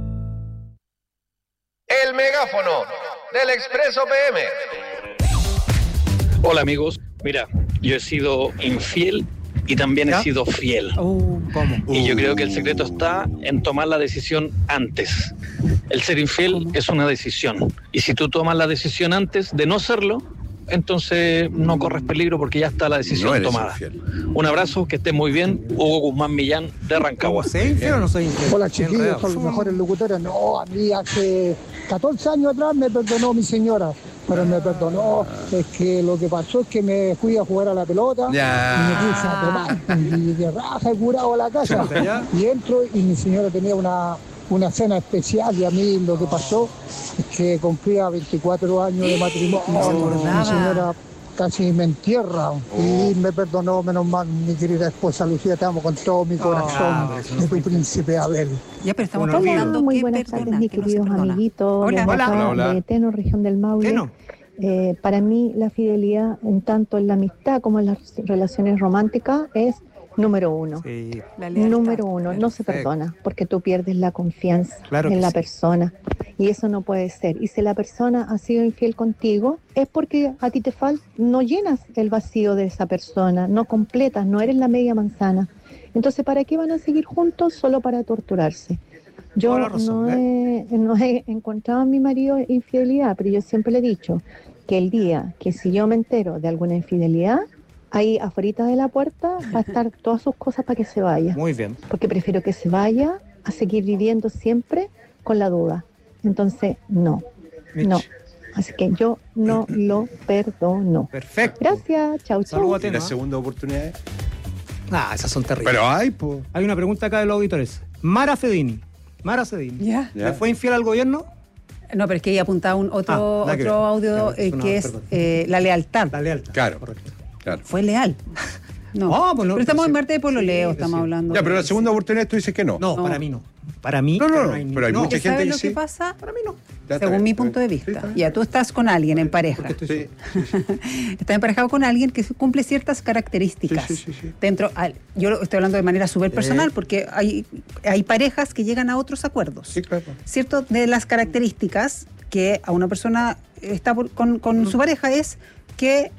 K: El megáfono del Expreso P M.
P: Hola amigos, mira, yo he sido infiel y también ¿Ya? he sido fiel.
A: Uh, ¿Cómo?
P: Y yo creo que el secreto está en tomar la decisión antes. El ser infiel es una decisión. Y si tú tomas la decisión antes de no serlo, entonces no corres peligro porque ya está la decisión no tomada. Infiel. Un abrazo, que estés muy bien. Hugo Guzmán Millán, de Rancagua.
A: ¿Soy infiel o no soy infiel?
Q: Hola chiquillos, son los mejores locutores. No, a mí hace catorce años atrás me perdonó mi señora. Pero me perdonó, es que lo que pasó es que me fui a jugar a la pelota ya. y me puse a tomar y de raja he curado a la casa y entro y mi señora tenía una, una cena especial y a mí lo que pasó es que cumplía veinticuatro años de matrimonio y mi señora casi me entierra y me perdonó, menos mal, mi querida esposa Lucía, te amo con todo mi corazón, oh, de tu príncipe Abel.
C: Ya, pero estamos hablando.
R: Muy buenas tardes, mis queridos amiguitos.
C: Hola,
R: hola.
C: hola,
R: hola. De Teno, región del Maule. Eh, para mí la fidelidad, en tanto en la amistad como en las relaciones románticas, es número uno.
A: Sí.
R: Número uno, no se perdona, porque tú pierdes la confianza claro en la sí. persona. Y eso no puede ser. Y si la persona ha sido infiel contigo, es porque a ti te falta, no llenas el vacío de esa persona, no completas, no eres la media manzana. Entonces, ¿para qué van a seguir juntos? Solo para torturarse. Yo razón, no, ¿eh? he, no he encontrado a mi marido infidelidad, pero yo siempre le he dicho que el día que si yo me entero de alguna infidelidad, ahí afuera de la puerta va a estar todas sus cosas para que se vaya.
A: Muy bien.
R: Porque prefiero que se vaya a seguir viviendo siempre con la duda. Entonces, no, Mitch. no. Así que yo no lo perdono.
A: Perfecto.
R: Gracias, chau, chau.
B: ¿Y la segunda oportunidad?
A: Ah, esas son terribles.
B: Pero hay, pues.
A: Hay una pregunta acá de los auditores. Mara Fedini. Mara Fedini.
C: ¿Ya?
A: ¿Le fue infiel al gobierno?
C: No, pero es que ella apuntaba un otro, ah, otro audio eh, que es eh, la lealtad.
A: La lealtad.
B: Claro, correcto. Claro.
C: Fue leal. No, oh, pues no pero estamos sí, en Marte de Pololeo, sí, estamos sí. hablando.
B: Ya, pero la segunda oportunidad tú dices que no.
A: No, no. para mí no. Para mí
B: no, no, no,
A: no hay
B: pero hay
A: no.
B: mucha gente que
C: lo
B: sí.
C: que pasa?
A: Para mí no.
C: Ya, según bien, mi punto de vista. Sí, ya, tú estás con alguien en pareja.
B: Sí, sí, sí.
C: Estás emparejado con alguien que cumple ciertas características. Sí, sí, sí, sí. Dentro, yo estoy hablando de manera súper personal, porque hay, hay parejas que llegan a otros acuerdos.
B: Sí, claro.
C: Cierto, de las características que a una persona está por, con, con uh-huh. su pareja es que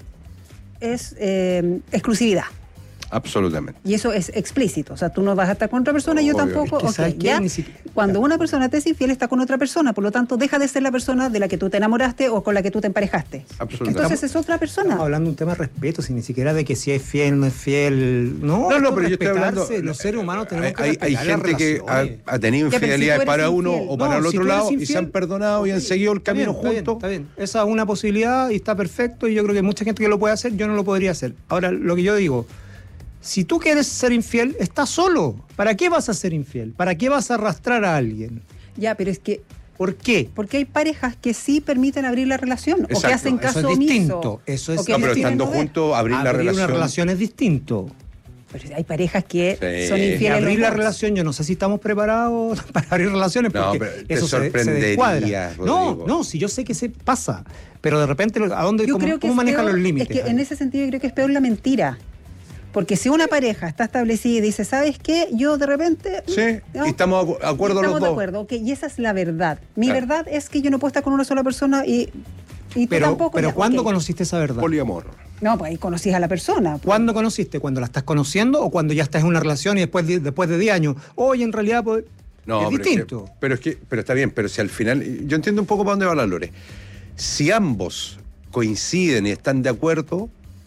C: es eh, exclusividad.
B: Absolutamente.
C: Y eso es explícito. O sea, tú no vas a estar con otra persona y yo
B: Obvio.
C: tampoco.
A: Es que
C: okay, ¿ya?
A: siquiera...
C: Cuando una persona te es infiel, está con otra persona. Por lo tanto, deja de ser la persona de la que tú te enamoraste o con la que tú te emparejaste.
B: Absolutamente.
C: Entonces es otra persona.
A: Estamos hablando de un tema de respeto, sin ni siquiera de que si es fiel, no es fiel. No,
B: no, no pero yo estoy hablando.
A: Los seres humanos tenemos que
B: hay, hay gente que ha, ha tenido infidelidades para uno infiel. o para no, el otro si lado infiel, y se han perdonado okay. y han seguido el camino
A: está bien,
B: juntos.
A: Está bien, está bien. Esa es una posibilidad y está perfecto. Y yo creo que hay mucha gente que lo puede hacer. Yo no lo podría hacer. Ahora, lo que yo digo. Si tú quieres ser infiel, estás solo. ¿Para qué vas a ser infiel? ¿Para qué vas a arrastrar a alguien?
C: Ya, pero es que...
A: ¿Por qué?
C: Porque hay parejas que sí permiten abrir la relación.
B: Exacto.
C: O que hacen caso
A: eso es
C: omiso.
A: distinto. Eso es
B: no, pero estando juntos, abrir, abrir la relación.
A: una relación es distinto.
C: Pero hay parejas que
B: Sí.
C: son infieles.
A: Y abrir
C: los
A: la
C: dos.
A: relación, yo no sé si estamos preparados para abrir relaciones
B: No,
A: porque
B: pero te
A: eso se, se
B: sorprendería,
A: descuadra. No,
B: Rodrigo.
A: no, si yo sé que se pasa, pero de repente, ¿a dónde,
C: Yo
A: cómo,
C: creo que
A: cómo
C: es
A: manejan
C: peor-
A: los límites?
C: Es que en ese sentido yo creo que es peor la mentira. Porque si una pareja está establecida y dice, ¿sabes qué? Yo de repente...
B: Sí,
C: ¿no?
B: y estamos de acuerdo
C: Estamos
B: los
C: de
B: dos.
C: acuerdo, ok, y esa es la verdad. Mi
B: Claro.
C: verdad es que yo no puedo estar con una sola persona y, y tú
A: Pero,
C: tampoco.
A: pero
C: ya,
A: ¿cuándo
C: ok.
A: conociste esa verdad?
B: Poliamor.
C: No, pues ahí conocís a la persona. pues.
A: ¿Cuándo conociste? ¿Cuando la estás conociendo o cuando ya estás en una relación y después de, después de diez años? Oye, en realidad pues,
B: No,
A: es
B: pero
A: distinto.
B: que- pero es que, pero está bien, pero si al final, yo entiendo un poco para dónde va la Lore. Si ambos coinciden y están de acuerdo,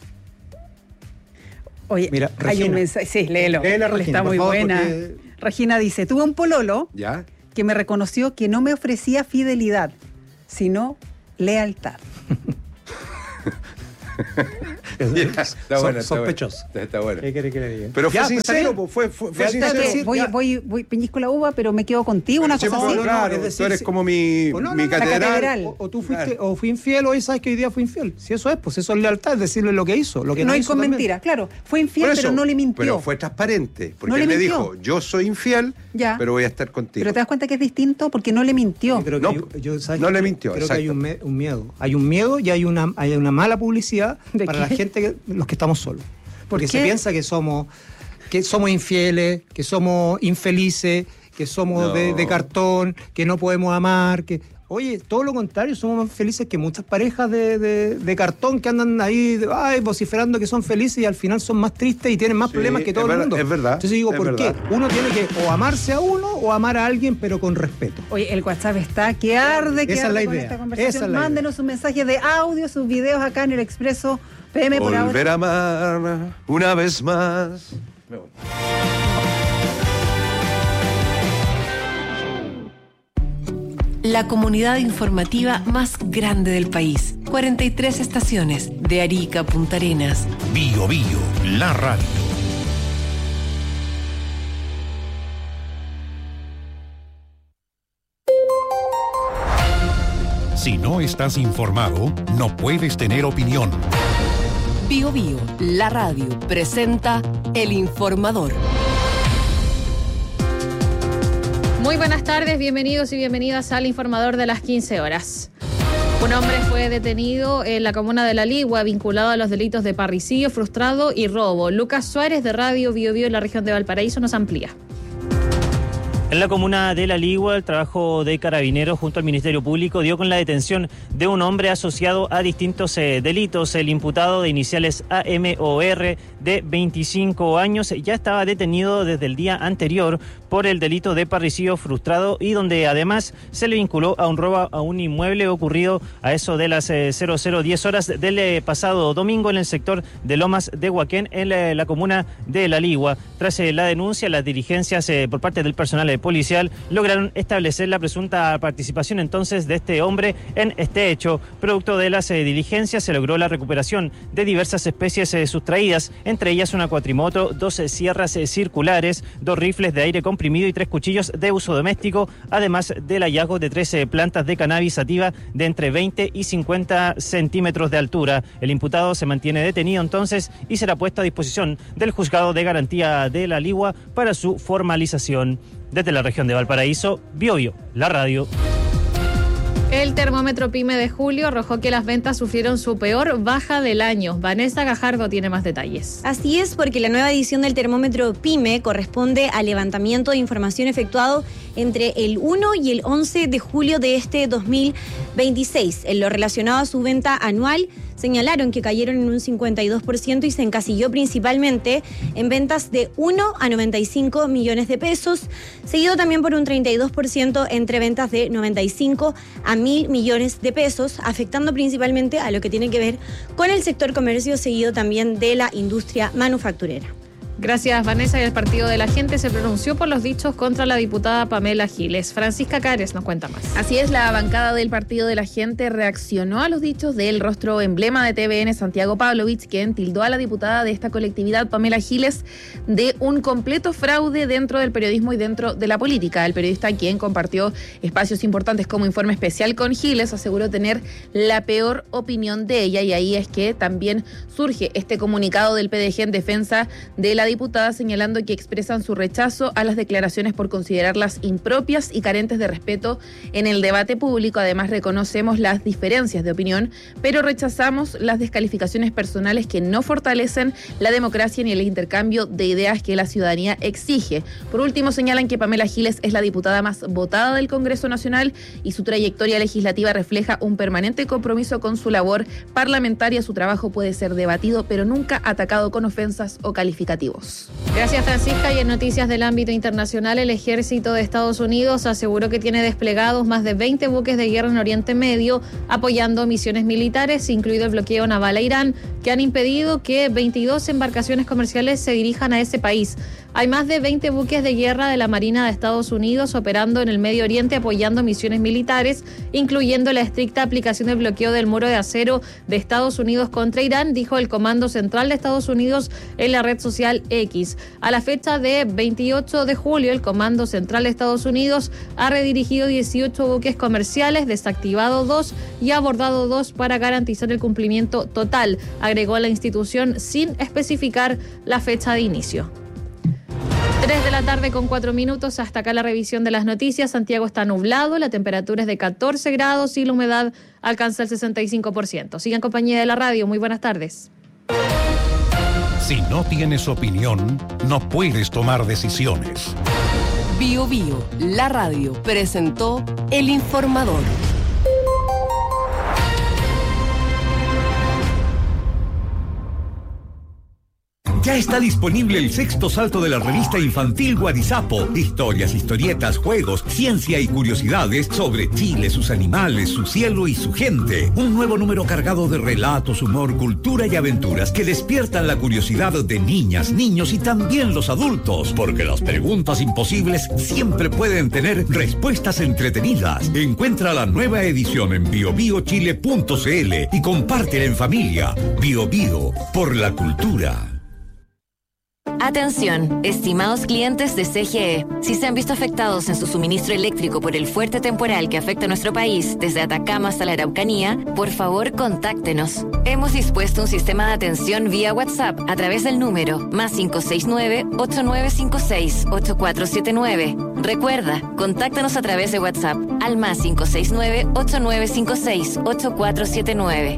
C: Oye,
A: Mira,
C: hay
A: Regina.
C: un mensaje. Sí, léelo.
A: Léela, Regina,
C: Está
A: por
C: muy
A: favor,
C: buena.
A: porque-
C: Regina dice: tuve un pololo
B: ¿ya?
C: que me reconoció que no me ofrecía fidelidad, sino lealtad.
B: Ya, está
A: So-
B: bueno, está
A: sospechoso.
B: bueno. Está bueno.
A: ¿Qué quiere que le diga?
B: Pero fue
A: Ya, pues, está
B: sincero,
A: bien.
B: po, fue, fue, fue
A: Ya,
B: sincero.
A: está bien.
C: voy,
A: ya.
C: voy, voy, piñisco la uva, pero me quedo contigo, una
B: Sí,
C: cosa
B: pues,
C: así.
A: no, no,
B: claro,
A: es decir,
B: tú eres
A: sí.
B: como mi,
A: O no, no,
B: mi
A: no, la
B: catedral.
C: catedral.
A: O, o tú fuiste,
B: Claro.
A: o fui infiel, hoy sabes que hoy día fui infiel. Si eso es, pues eso es lealtad, es decirle lo que hizo, lo que
C: No
A: no
C: hay
A: hizo
C: con
A: también.
C: mentira, claro. Fue infiel,
B: Por eso,
C: pero no le mintió.
B: Pero fue transparente, porque
C: No le
B: él me
C: mintió.
B: dijo, yo soy infiel,
C: Ya.
B: pero voy a estar contigo.
C: Pero te das cuenta que es distinto porque no le mintió.
A: Yo creo que
B: No,
A: hay- yo, ¿sabes
B: no
A: qué?
B: le mintió,
A: Creo que hay
B: exacto.
A: un, me- un miedo. Hay un miedo y hay una, hay una mala publicidad
C: ¿De
A: para
C: qué?
A: la gente, que, los que estamos solos. Porque se
C: qué?
A: piensa que somos, que somos infieles, que somos infelices, que somos
B: No.
A: de, de cartón, que no podemos amar, que... Oye, todo lo contrario, somos más felices que muchas parejas de, de- de cartón que andan ahí ay, vociferando que son felices y al final son más tristes y tienen más
B: Sí,
A: problemas que todo
B: es
A: el
B: ver-
A: mundo.
B: es verdad,
A: Entonces digo,
B: es
A: ¿por
B: verdad.
A: qué? Uno tiene que o amarse a uno o amar a alguien, pero con respeto.
C: Oye, el WhatsApp está que arde, que
A: Esa es
C: arde
A: la
C: con
A: idea.
C: esta
A: Esa
C: conversación.
A: es la
C: Mándenos un mensaje de audio, sus videos acá en el Expreso P M por ahora.
B: Volver a amar una vez más. Me voy.
H: La comunidad informativa más grande del país. cuarenta y tres estaciones, de Arica a Punta Arenas.
M: Bio Bio, la radio. Si no estás informado, no puedes tener opinión.
H: Bio Bio, la radio, presenta El Informador.
S: Muy buenas tardes, bienvenidos y bienvenidas al Informador de las quince horas. Un hombre fue detenido en la comuna de La Ligua vinculado a los delitos de parricidio frustrado y robo. Lucas Suárez de Radio Bio Bio en la región de Valparaíso nos amplía.
T: En la comuna de La Ligua, el trabajo de Carabineros junto al Ministerio Público dio con la detención de un hombre asociado a distintos eh, delitos. El imputado de iniciales A M O R de veinticinco años ya estaba detenido desde el día anterior por el delito de parricidio frustrado y donde además se le vinculó a un robo a un inmueble ocurrido a eso de las eh, cero cero diez horas del eh, pasado domingo en el sector de Lomas de Huaquén en la, la comuna de La Ligua. Tras eh, la denuncia, las diligencias eh, por parte del personal eh, policial lograron establecer la presunta participación entonces de este hombre en este hecho. Producto de las eh, diligencias se logró la recuperación de diversas especies eh, sustraídas, entre ellas una cuatrimoto, dos eh, sierras eh, circulares, dos rifles de aire comprimido y tres cuchillos de uso doméstico, además del hallazgo de trece plantas de cannabis sativa de entre veinte y cincuenta centímetros de altura. El imputado se mantiene detenido entonces y será puesto a disposición del juzgado de garantía de La Ligua para su formalización. Desde la región de Valparaíso, Bio Bio, la radio.
S: El termómetro PYME de julio arrojó que las ventas sufrieron su peor baja del año. Vanessa Gajardo tiene más detalles.
L: Así es, porque la nueva edición del termómetro PYME corresponde al levantamiento de información efectuado entre el uno y el once de julio de este dos mil veintiséis. En lo relacionado a su venta anual, señalaron que cayeron en un cincuenta y dos por ciento y se encasilló principalmente en ventas de uno a noventa y cinco millones de pesos, seguido también por un treinta y dos por ciento entre ventas de noventa y cinco a mil millones de pesos, afectando principalmente a lo que tiene que ver con el sector comercio, seguido también de la industria manufacturera.
S: Gracias, Vanessa. Y el Partido de la Gente se pronunció por los dichos contra la diputada Pamela Giles. Francisca Cares nos cuenta más.
U: Así es, la bancada del Partido de la Gente reaccionó a los dichos del rostro emblema de T V N, Santiago Pavlovich, quien tildó a la diputada de esta colectividad, Pamela Giles, de un completo fraude dentro del periodismo y dentro de la política. El periodista, quien compartió espacios importantes como Informe Especial con Giles, aseguró tener la peor opinión de ella, y ahí es que también surge este comunicado del P D G en defensa de la diputada diputada, señalando que expresan su rechazo a las declaraciones por considerarlas impropias y carentes de respeto en el debate público. Además, reconocemos las diferencias de opinión, pero rechazamos las descalificaciones personales que no fortalecen la democracia ni el intercambio de ideas que la ciudadanía exige. Por último, señalan que Pamela Giles es la diputada más votada del Congreso Nacional y su trayectoria legislativa refleja un permanente compromiso con su labor parlamentaria. Su trabajo puede ser debatido, pero nunca atacado con ofensas o calificativos.
S: Gracias, Francisca. Y en noticias del ámbito internacional, el ejército de Estados Unidos aseguró que tiene desplegados más de veinte buques de guerra en Oriente Medio, apoyando misiones militares, incluido el bloqueo naval a Irán, que han impedido que veintidós embarcaciones comerciales se dirijan a ese país. Hay más de veinte buques de guerra de la Marina de Estados Unidos operando en el Medio Oriente apoyando misiones militares, incluyendo la estricta aplicación del bloqueo del muro de acero de Estados Unidos contra Irán, dijo el Comando Central de Estados Unidos en la red social X. A la fecha de veintiocho de julio, el Comando Central de Estados Unidos ha redirigido dieciocho buques comerciales, desactivado dos y abordado dos para garantizar el cumplimiento total, agregó la institución sin especificar la fecha de inicio. tres de la tarde con cuatro minutos, hasta acá la revisión de las noticias. Santiago está nublado, la temperatura es de catorce grados y la humedad alcanza el sesenta y cinco por ciento. Sigan en compañía de la radio, muy buenas tardes.
G: Si no tienes opinión, no puedes tomar decisiones.
H: Bio Bio, la radio, presentó El Informador.
M: Ya está disponible el sexto salto de la revista infantil Guarizapo. Historias, historietas, juegos, ciencia y curiosidades sobre Chile, sus animales, su cielo y su gente. Un nuevo número cargado de relatos, humor, cultura y aventuras que despiertan la curiosidad de niñas, niños y también los adultos. Porque las preguntas imposibles siempre pueden tener respuestas entretenidas. Encuentra la nueva edición en bio bio chile punto c l y compártela en familia. Bio Bio, por la cultura.
D: Atención, estimados clientes de C G E. Si se han visto afectados en su suministro eléctrico por el fuerte temporal que afecta a nuestro país, desde Atacama hasta la Araucanía, por favor contáctenos. Hemos dispuesto un sistema de atención vía WhatsApp a través del número más cinco seis nueve, ocho nueve cinco seis, ocho cuatro siete nueve. Recuerda, contáctanos a través de WhatsApp al más cinco seis nueve, ocho nueve cinco seis, ocho cuatro siete nueve.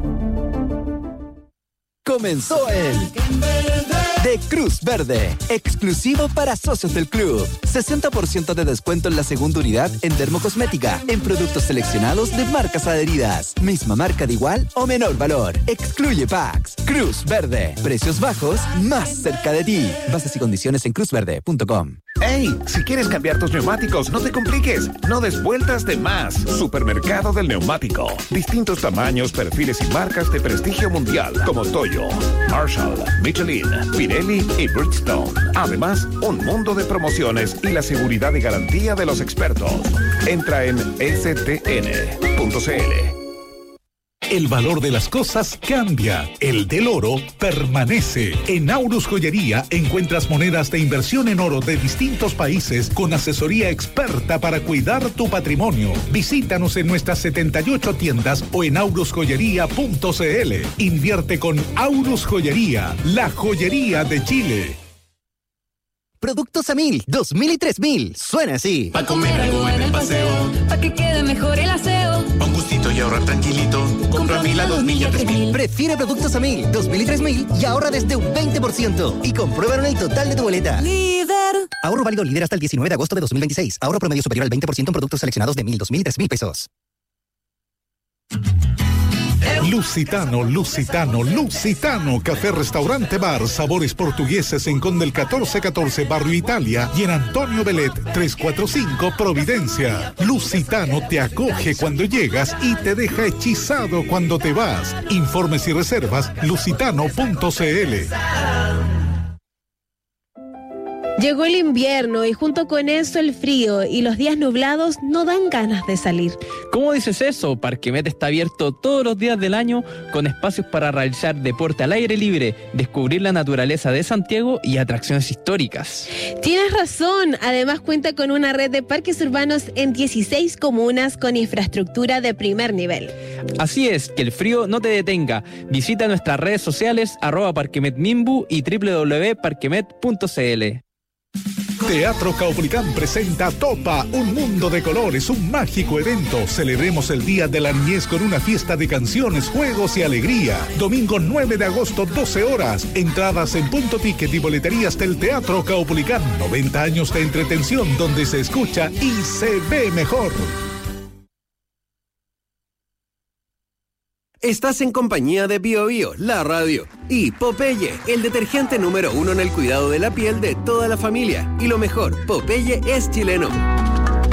V: Comenzó el de Cruz Verde, exclusivo para socios del club. sesenta por ciento de descuento en la segunda unidad en dermocosmética, en productos seleccionados de marcas adheridas. Misma marca de igual o menor valor. Excluye packs. Cruz Verde, precios bajos más cerca de ti. Bases y condiciones en cruz verde punto com.
W: ¡Hey! Si quieres cambiar tus neumáticos, no te compliques. No des vueltas de más. Supermercado del Neumático. Distintos tamaños, perfiles y marcas de prestigio mundial, como Toyo, Marshall, Michelin, Pirelli y Bridgestone. Además, un mundo de promociones y la seguridad y garantía de los expertos. Entra en s t n punto c l.
G: El valor de las cosas cambia. El del oro permanece. En Aurus Joyería encuentras monedas de inversión en oro de distintos países con asesoría experta para cuidar tu patrimonio. Visítanos en nuestras setenta y ocho tiendas o en aurus joyería punto c l. Invierte con Aurus Joyería, la joyería de Chile.
V: Productos a mil, dos mil y tres mil. Suena así.
X: Pa' comer algo en el paseo,
Y: pa' que quede mejor el aseo.
X: Pa' un gustito y ahorrar tranquilito. Compra a mil a dos mil y a tres mil.
V: Prefiere productos a mil, dos mil y tres mil y ahorra desde un veinte por ciento. Y compruébalo en el total de tu boleta.
Y: Líder.
V: Ahorro válido líder hasta el diecinueve de agosto de dos mil veintiséis. Ahorro promedio superior al veinte por ciento en productos seleccionados de mil, dos mil y tres mil pesos.
G: Lusitano, Lusitano, Lusitano, café, restaurante, bar, sabores portugueses en Conde el catorce catorce, Barrio Italia y en Antonio Belet trescientos cuarenta y cinco, Providencia. Lusitano te acoge cuando llegas y te deja hechizado cuando te vas. Informes y reservas, lusitano punto c l.
E: Llegó el invierno y junto con eso el frío y los días nublados no dan ganas de salir.
F: ¿Cómo dices eso? Parquemet está abierto todos los días del año con espacios para realizar deporte al aire libre, descubrir la naturaleza de Santiago y atracciones históricas.
E: Tienes razón, además cuenta con una red de parques urbanos en dieciséis comunas con infraestructura de primer nivel.
F: Así es, que el frío no te detenga. Visita nuestras redes sociales arroba parquemetmimbu y doble u doble u doble u punto parquemet punto c l.
G: Teatro Caupolicán presenta Topa, un mundo de colores, un mágico evento. Celebremos el Día de la Niñez con una fiesta de canciones, juegos y alegría. Domingo nueve de agosto, doce horas. Entradas en Punto Ticket y boleterías del Teatro Caupolicán. noventa años de entretención donde se escucha y se ve mejor.
I: Estás en compañía de Bio Bio, la radio, y Popeye, el detergente número uno en el cuidado de la piel de toda la familia. Y lo mejor, Popeye es chileno.